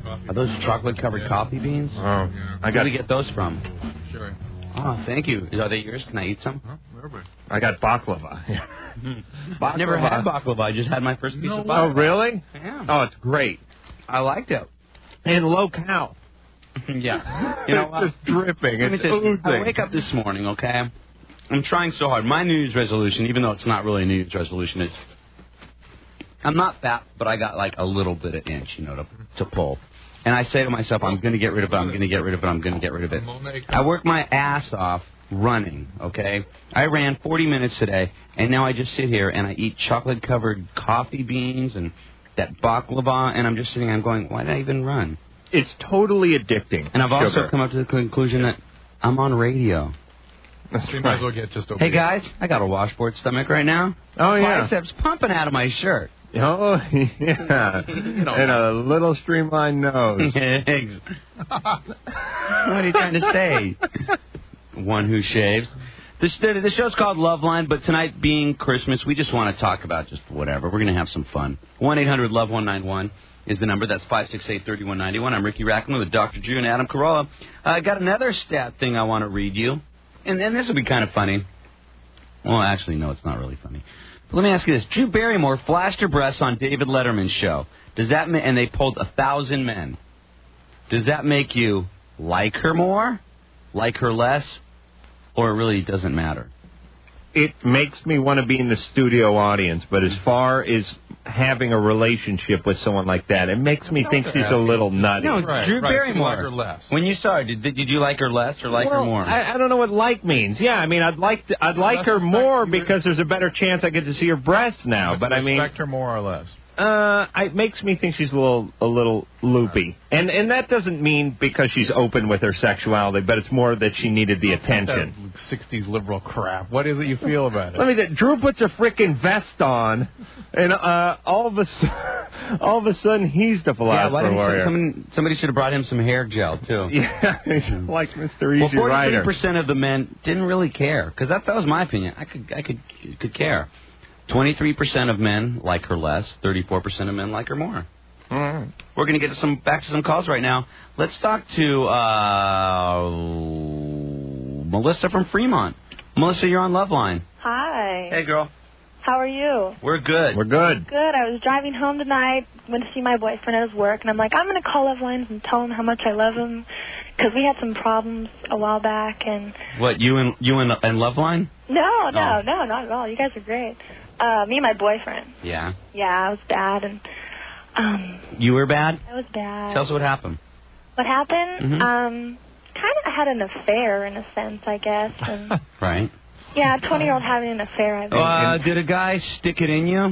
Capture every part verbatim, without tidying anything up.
Are those chocolate-covered coffee beans? Oh, I Where got. did you get those from? Sure. Oh, thank you. Are they yours? Can I eat some? Huh? Wherever. I got baklava. I've never had baklava. I just had my first piece No of way. Oh, baklava. really? Yeah. Oh, it's great. I liked it. And low-cal. Yeah. You know what? It's just dripping. Let me It's tell you, oozing. I wake up this morning, okay? I'm trying so hard. My New Year's resolution, even though it's not really a New Year's resolution, is I'm not fat, but I got like a little bit of inch, you know, to, to pull. And I say to myself, I'm going to get rid of it, I'm going to get rid of it, I'm going to get rid of it. I work my ass off running, okay? I ran forty minutes today, and now I just sit here and I eat chocolate-covered coffee beans and that baklava, and I'm just sitting there I'm going, why did I even run? It's totally addicting. And I've also sugar. come up to the conclusion that I'm on radio. So you might as well get just over. Hey, guys, I got a washboard stomach right now. Oh, yeah. Biceps pumping out of my shirt. Oh, yeah. And a little streamlined nose. What are you trying to say? One who shaves. This, the show's called Loveline, but tonight being Christmas, we just want to talk about just whatever. We're going to have some fun. one eight hundred love one nine one is the number. That's five six eight, three one nine one. I'm Ricky Rackman with Doctor Drew and Adam Carolla. I got another stat thing I want to read you. And then this will be kind of funny. Well, actually, no, it's not really funny. But let me ask you this. Drew Barrymore flashed her breasts on David Letterman's show. Does that ma- and they polled a thousand men. Does that make you like her more, like her less, or it really doesn't matter? It makes me want to be in the studio audience, but as far as having a relationship with someone like that, it makes me think she's a little nutty. No, Right, Drew right. Barrymore. You like her less. When you saw her, did, did you like her less or like well, her more? I, I don't know what like means. Yeah, I mean, I'd like to, I'd like her more because there's a better chance I get to see her breasts now. But I mean, respect her more or less. Uh, it makes me think she's a little, a little loopy, and and that doesn't mean because she's open with her sexuality, but it's more that she needed the attention. That sixties liberal crap. What is it you feel about it? Let me. Th- Drew puts a frickin' vest on, and uh, all of a su- all of a sudden he's the yeah, philosopher why didn't warrior. someone, somebody should have brought him some hair gel too. Yeah, like Mister Easy Well, Rider. forty-three percent of the men didn't really care because that that was my opinion. I could I could could care. twenty-three percent of men like her less. thirty-four percent of men like her more. Mm. We're going to get to some back to some calls right now. Let's talk to uh, Melissa from Fremont. Melissa, you're on Loveline. Hi. Hey, girl. How are you? We're good. We're good. Good. I was driving home tonight, went to see my boyfriend at his work, and I'm like, I'm going to call Loveline and tell him how much I love him, because we had some problems a while back. And What, you and you and, and Loveline? No, no, Oh. no, not at all. You guys are great. Uh, me and my boyfriend. Yeah. Yeah, I was bad, and um, You were bad? I was bad. Tell us what happened. What happened? Mhm. Um, kind of had an affair in a sense, I guess. And Right. yeah, a twenty-year-old having an affair. I think. Uh, did a guy stick it in you?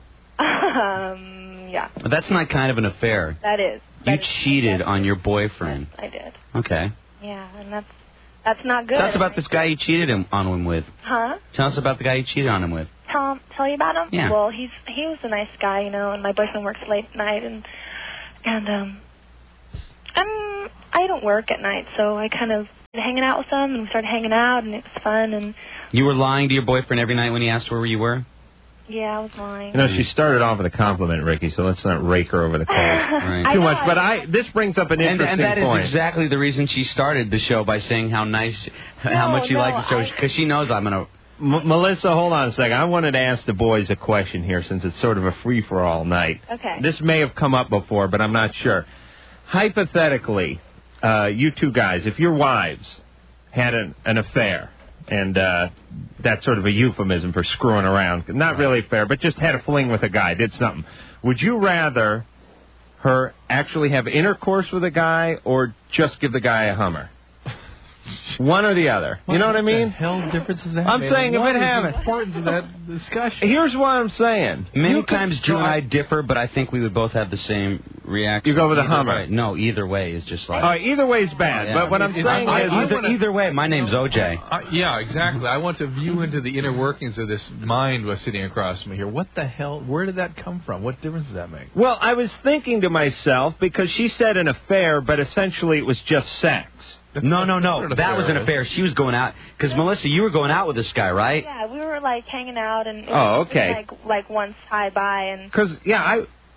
um, yeah, That's not kind of an affair. that is. You That is- cheated on your boyfriend. I did. Okay. Yeah, and that's that's not good. Tell us about this guy you cheated him, on him with. Huh? Tell us about the guy you cheated on him with. Tell tell you about him? Yeah. Well, he's he was a nice guy, you know, and my boyfriend works late at night, and and um, um, I don't work at night, so I kind of hanging out with him, and we started hanging out, and it was fun, and You were lying to your boyfriend every night when he asked where you were? yeah, I was lying. You know, she started off with a compliment, Ricky, so let's not rake her over the coals Right. I too know, much. But I, this brings up an And, interesting and that is point. exactly the reason she started the show by saying how nice, how No, much she no, likes the show, I- because she knows I'm going to... M- Melissa, hold on a second. I wanted to ask the boys a question here since it's sort of a free-for-all night. Okay. This may have come up before, but I'm not sure. Hypothetically, uh, you two guys, if your wives had an, an affair, and uh, that's sort of a euphemism for screwing around, not really fair, but just had a fling with a guy, did something, would you rather her actually have intercourse with a guy or just give the guy a Hummer? One or the other. You know what I mean? What the hell difference does that I'm make? saying if What it is the happened. importance of that discussion? Here's what I'm saying. Many You could times Drew and try- I differ, but I think we would both have the same reaction. You go with a Either Hummer. way. No, either way is just like... Uh, either way is bad, Yeah. but what I'm It- saying I- is... I either, wanna- either way, my name's O J. Uh, yeah, exactly. I want to view into the inner workings of this mind was sitting across from me here. What the hell? Where did that come from? What difference does that make? Well, I was thinking to myself, because she said an affair, but essentially it was just sex. No, no, no. What That was an is. affair. She was going out. Because, Melissa, you were going out with this guy, right? Yeah, we were like hanging out, and it Oh, was okay. like like once high by, and Because, yeah, I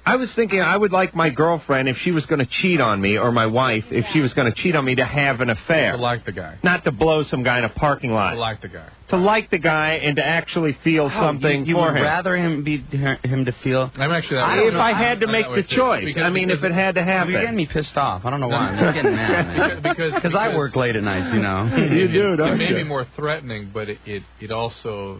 I was thinking I would like my girlfriend, if she was going to cheat on me, or my wife, if she was going to cheat on me, to have an affair. To like the guy. Not to blow some guy in a parking lot. To like the guy. To like the guy and to actually feel Oh, something you, you for would him. rather him be him to feel. I'm actually. I if I had to make the choice, I mean, if it had to happen. You're getting me pissed off. I don't know why. I'm just getting mad, man. Because Because I work late at nights, you know. You do, it, don't it may you? be more threatening, but it, it, it also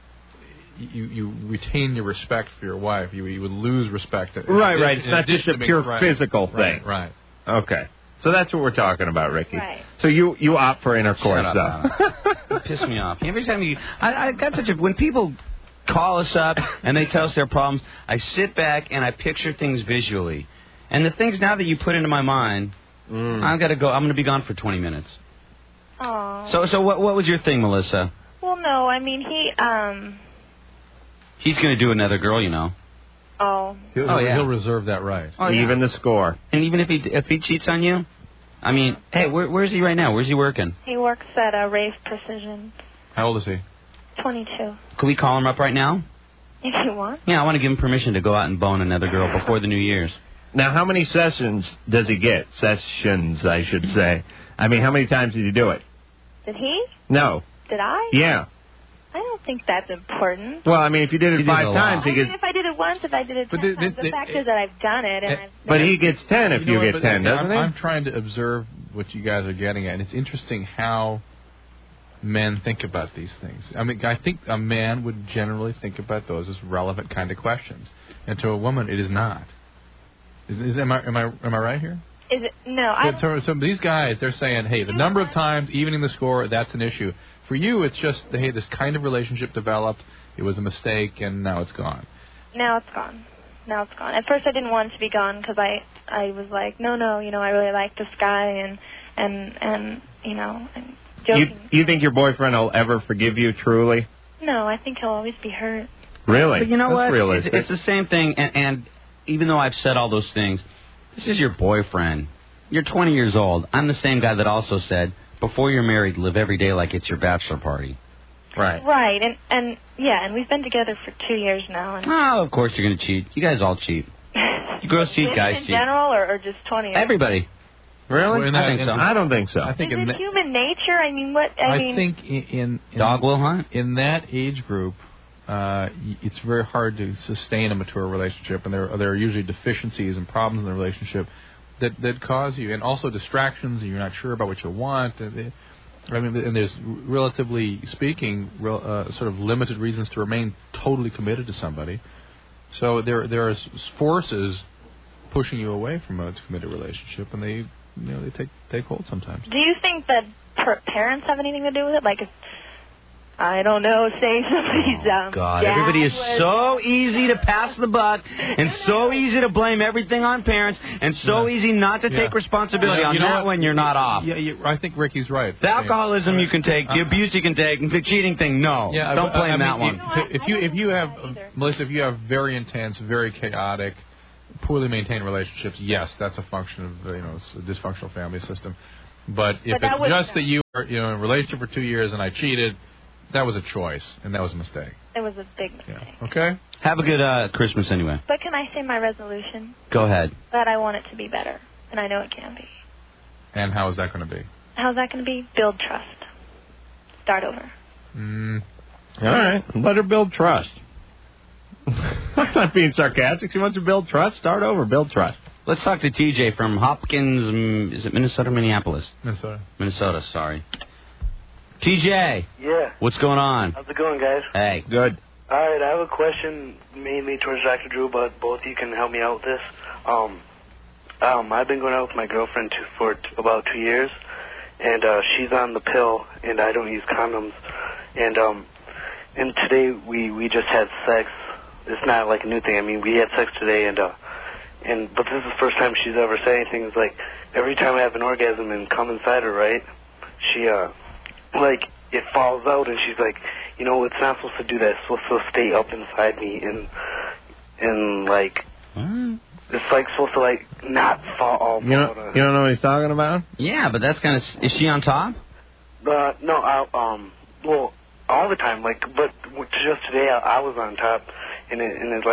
you you retain your respect for your wife. You you would lose respect. In Right, addition- right. It's in not just addition a to pure being- right, physical right, thing. Right. Okay. So that's what we're talking about, Ricky. Right. So you, you opt for intercourse, Shut though. up, You piss me off. Every time you, I, I got such a when people call us up and they tell us their problems, I sit back and I picture things visually, and the things now that you put into my mind, Mm. I've got to go. I'm going to be gone for twenty minutes. Oh. So, so what, what was your thing, Melissa? Well, no. I mean, he. Um. He's going to do another girl, you know. Oh. He'll, Oh, yeah. he'll reserve that right. Oh, yeah. Even the score. And even if he if he cheats on you, I mean, hey, where, where's he right now? Where's he working? He works at uh, Rave Precision. How old is he? twenty-two. Could we call him up right now? If you want. Yeah, I want to give him permission to go out and bone another girl before the New Year's. Now, how many sessions does he get? Sessions, I should say. I mean, how many times did you do it? Did he? No. Did I? Yeah. I don't think that's important. Well, I mean, if you did it He did five it a lot. times, I he mean, gets... if I did it once, if I did it But ten the- times, the- the, the- fact is that I've done it, and eh, I've But never- he gets ten if You know you what, get but ten, doesn't I'm, he? I'm trying to observe what you guys are getting at, and it's interesting how men think about these things. I mean, I think a man would generally think about those as relevant kind of questions, and to a woman, it is not. Is, is, am I am I am I right here? Is it? No, I. So, so these guys, they're saying, hey, the number of times evening the score, that's an issue. For you, it's just, hey, this kind of relationship developed. It was a mistake, and now it's gone. Now it's gone. Now it's gone. At first, I didn't want it to be gone because I, I was like, no, no, you know, I really like this guy, and, and, and, you know, and You, joking. you think your boyfriend will ever forgive you, truly? No, I think he'll always be hurt. Really? But you know That's what? It's, realistic. it's the same thing, and, and even though I've said all those things, this is your boyfriend. You're twenty years old. I'm the same guy that also said, before you're married, live every day like it's your bachelor party. Right. Right, and and yeah, and we've been together for two years now. And Oh, of course you're going to cheat. You guys all cheat. You girls cheat, in, guys in cheat. general, or, or just twenty years? Everybody. Really? Well, in I that- think in- so. I don't think so. I think Is in it that- human nature? I mean, what? I, I mean, think in, in, in Dog will hunt. in that age group, uh, y- it's very hard to sustain a mature relationship, and there there are usually deficiencies and problems in the relationship that that cause you, and also distractions, and you're not sure about what you want. And it- I mean, and there's relatively speaking, real, uh, sort of limited reasons to remain totally committed to somebody. So there there are s- forces pushing you away from a committed relationship, and they you know they take take hold sometimes. do you think that per- parents have anything to do with it? Like, if, I don't know, say somebody's um, God, dad everybody is was- so easy to pass the buck, and so easy to blame everything on parents, and so Yeah. easy not to Yeah. take responsibility Yeah, on you know that what? when you're not off. Yeah, you, I think Ricky's right. The alcoholism you can take, the Uh, abuse you can take, and the cheating thing, no. Yeah, Don't I- blame I that mean, one. No, I- If I you don't if you think have that either. Melissa, if you have very intense, very chaotic, poorly maintained relationships, yes, that's a function of you know a dysfunctional family system. But if But that it's was- just that you are you know in a relationship for two years and I cheated, that was a choice and that was a mistake. It was a big Yeah. mistake. Okay. Have a good uh, Christmas anyway. But can I say my resolution? Go ahead. That I want it to be better, and I know it can be. And how is that going to be? How's that going to be? Build trust. Start over. Mm, All right. Let her build trust. I'm not being sarcastic. She wants to build trust. Start over. Build trust. Let's talk to T J from Hopkins, mm, is it Minnesota or Minneapolis? Minnesota. Minnesota, sorry. T J, Yeah. what's going on? How's it going, guys? Hey. Good. All right, I have a question mainly towards Doctor Drew, but both of you can help me out with this. Um, um, I've been going out with my girlfriend to, for t- about two years, and uh, she's on the pill, and I don't use condoms. And um, and today we, we just had sex. It's not like a new thing. I mean, we had sex today, and uh, and but this is the first time she's ever said anything. It's like every time I have an orgasm and come inside her, right? She uh. like it falls out and she's like, you know, it's not supposed to do that, it's supposed to stay up inside me and and like What? it's like supposed to like not fall all You know, out. you don't know what he's talking about? Yeah, but that's kind of. Is she on top? Uh, no, I um well all the time, like but just today I, I was on top and it and it's like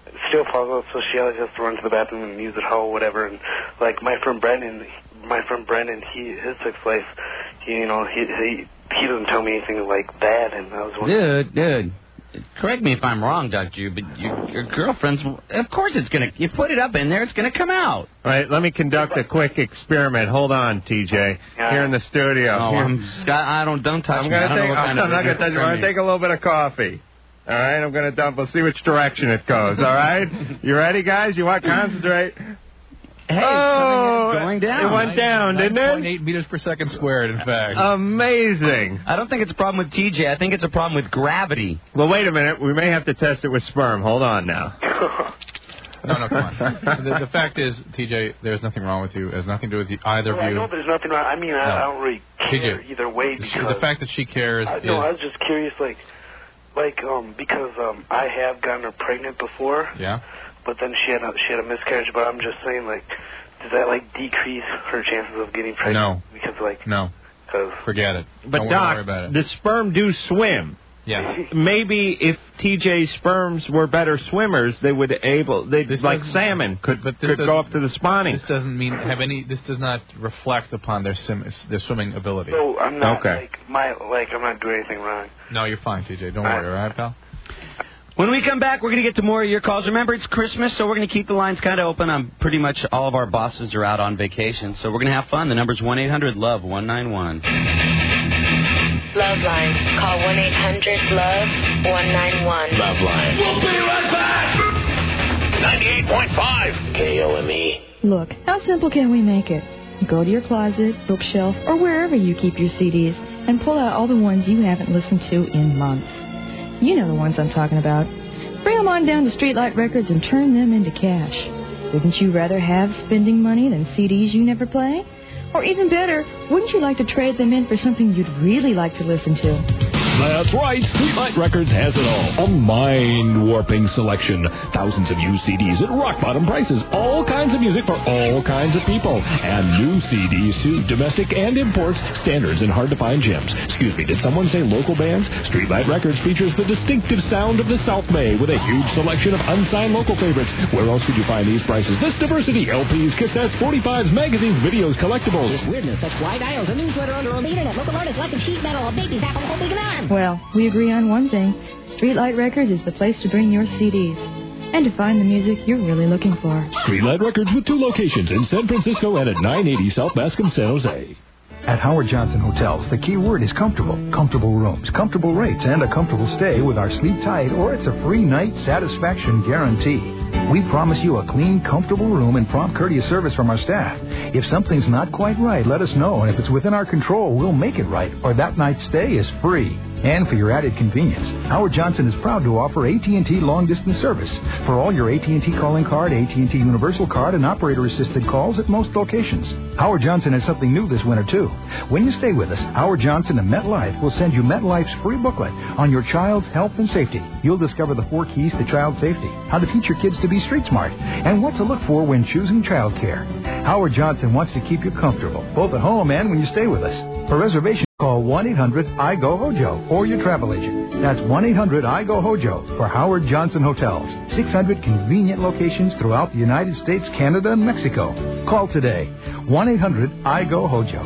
still falls out, so she always has to run to the bathroom and use it how whatever. And like my friend Brendan, my friend Brendan, he his sex life, he, you know, he he he doesn't tell me anything like that. And I was wondering, dude, dude. Correct me if I'm wrong, Doctor Drew, but your, your girlfriend's, of course it's going to, you put it up in there, it's going to come out. All right, let me conduct a quick experiment. Hold on, T J, yeah. here in the studio. Oh, Here. I'm, Scott, I don't, don't touch I'm me. gonna I don't take, know what I'm, kind of not going to touch you. I'm going to take a little bit of coffee. All right, I'm going to dump. We'll see which direction it goes, all right? You ready, guys? You want to concentrate? Hey, oh, it's going down. It went down, didn't it? nine point eight meters per second squared, in fact. Amazing. I don't think it's a problem with T J. I think it's a problem with gravity. Well, wait a minute. We may have to test it with sperm. Hold on now. No, no, come on. the, the fact is, T J, there's nothing wrong with you. It has nothing to do with you, either well, of I you. know there's nothing wrong. I mean, I, No. I don't really care T J, either way because the fact that she cares I, is... no, I was just curious, like, like um, because um, I have gotten her pregnant before. Yeah. But then she had a, she had a miscarriage. But I'm just saying, like, does that like decrease her chances of getting pregnant? No. Because like No. Cause Forget it. But, don't Doc, worry about it. the sperm do swim. Yes. Maybe if T J's sperms were better swimmers, they would able they This like doesn't- salmon could but this could go doesn't- up to the spawning. This doesn't mean have any. This does not reflect upon their sim, their swimming ability. So I'm not Okay. like my like I'm not doing anything wrong. No, you're fine, T J. Don't worry, all right, pal? When we come back, we're going to get to more of your calls. Remember, it's Christmas, so we're going to keep the lines kind of open. I'm pretty much all of our bosses are out on vacation, so we're going to have fun. The number's one eight hundred love one nine one. Love line. Call one eight hundred love one nine one. Love line. We'll be right back. ninety-eight point five K O M E. Look, how simple can we make it? Go to your closet, bookshelf, or wherever you keep your C Ds and pull out all the ones you haven't listened to in months. You know the ones I'm talking about. Bring them on down to Streetlight Records and turn them into cash. Wouldn't you rather have spending money than C Ds you never play? Or even better, wouldn't you like to trade them in for something you'd really like to listen to? That's right. Streetlight Records has it all. A mind-warping selection. Thousands of used C Ds at rock-bottom prices. All kinds of music for all kinds of people. And new C Ds, too. Domestic and imports. Standards and hard-to-find gems. Excuse me, did someone say local bands? Streetlight Records features the distinctive sound of the South Bay with a huge selection of unsigned local favorites. Where else could you find these prices? This diversity. L Ps, cassettes, forty-fives, magazines, videos, collectibles. This weirdness, such wide aisles, a newsletter under on the internet, local artists, lots of sheet metal, a baby's apple, a whole big arm. Well, we agree on one thing. Streetlight Records is the place to bring your C Ds. And to find the music you're really looking for. Streetlight Records with two locations in San Francisco and at nine eighty South Bascom, San Jose. At Howard Johnson Hotels, the key word is comfortable. Comfortable rooms, comfortable rates, and a comfortable stay with our Sleep Tight or it's a free night satisfaction guarantee. We promise you a clean, comfortable room and prompt, courteous service from our staff. If something's not quite right, let us know, and if it's within our control, we'll make it right, or that night's stay is free. And for your added convenience, Howard Johnson is proud to offer A T and T long-distance service for all your A T and T calling card, A T and T Universal Card, and operator-assisted calls at most locations. Howard Johnson has something new this winter, too. When you stay with us, Howard Johnson and MetLife will send you MetLife's free booklet on your child's health and safety. You'll discover the four keys to child safety, how to teach your kids to be street smart, and what to look for when choosing childcare. Howard Johnson wants to keep you comfortable, both at home and when you stay with us. For reservations, call one eight hundred I G O Hojo or your travel agent. That's one eight hundred I G O Hojo for Howard Johnson Hotels. six hundred convenient locations throughout the United States, Canada, and Mexico. Call today. one eight hundred I G O Hojo.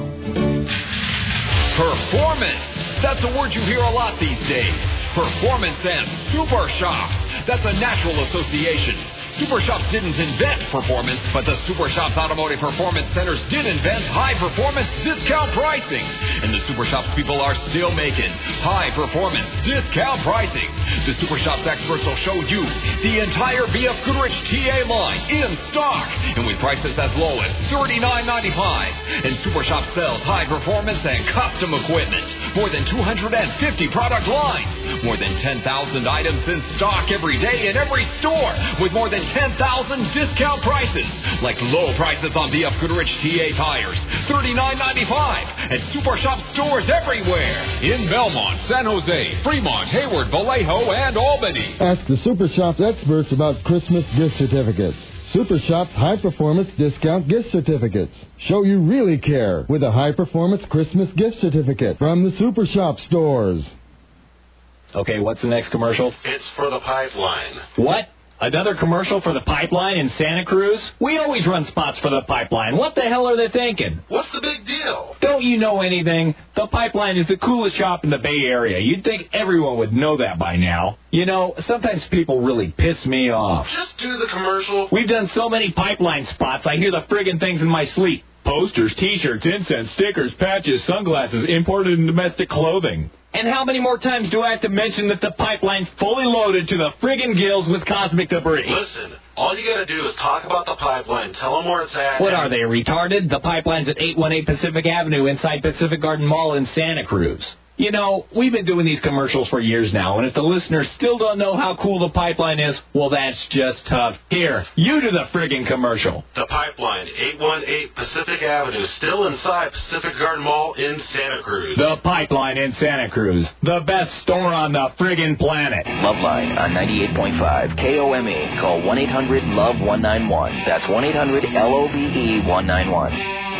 Performance. That's a word you hear a lot these days. Performance and Super Shops. That's a natural association. Super Shops didn't invent performance, but the Super Shops Automotive Performance Centers did invent high-performance discount pricing. And the Super Shops people are still making high-performance discount pricing. The Super Shops experts will show you the entire B F Goodrich T A line in stock, and with prices as low as thirty-nine ninety-five. And Super Shops sells high-performance and custom equipment. More than two hundred fifty product lines. More than ten thousand items in stock every day in every store, with more than ten thousand discount prices, like low prices on B F Goodrich T A tires, thirty-nine ninety-five, at Super Shop stores everywhere, in Belmont, San Jose, Fremont, Hayward, Vallejo, and Albany. Ask the Super Shops experts about Christmas gift certificates. Super Shop's High Performance Discount Gift Certificates. Show you really care with a High Performance Christmas Gift Certificate from the Super Shop stores. Okay, what's the next commercial? It's for the pipeline. What? Another commercial for the Pipeline in Santa Cruz? We always run spots for the Pipeline. What the hell are they thinking? What's the big deal? Don't you know anything? The Pipeline is the coolest shop in the Bay Area. You'd think everyone would know that by now. You know, sometimes people really piss me off. Just do the commercial. We've done so many Pipeline spots, I hear the friggin' things in my sleep. Posters, T-shirts, incense, stickers, patches, sunglasses, imported and domestic clothing. And how many more times do I have to mention that the Pipeline's fully loaded to the friggin' gills with cosmic debris? Listen, all you gotta do is talk about the Pipeline. Tell them where it's at. What are they, retarded? The Pipeline's at eight one eight Pacific Avenue inside Pacific Garden Mall in Santa Cruz. You know, we've been doing these commercials for years now, and if the listeners still don't know how cool the Pipeline is, well, that's just tough. Here, you do the friggin' commercial. The Pipeline, eight one eight Pacific Avenue, still inside Pacific Garden Mall in Santa Cruz. The Pipeline in Santa Cruz, the best store on the friggin' planet. Loveline on ninety-eight point five K O M E. Call one eight hundred love one nine one. That's one eight hundred L O V E one nine one.